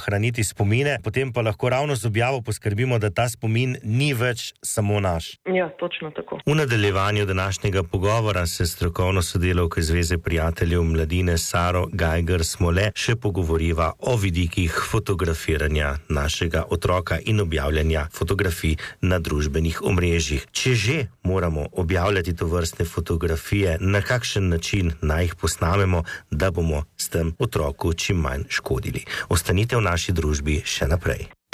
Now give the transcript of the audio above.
hraniti spomine, potem pa lahko ravno z objavo poskrbimo, da ta spomin ni več samo naš. Ja, točno tako. V nadaljevanju današnjega pogovora se strokovno sodelavko Zveze prijateljev mladine Saro Gajger-Smole še pogovoriva o vidikih fotografiranja našega otroka in objavljanja fotografij na družbenih omrežjih. Če že moramo objavljati tovrstne fotografije, na kakšen način naj jih posnamemo, da bomo s tem otroku čim manj škodili. Ostanite v naši družbi še naprej.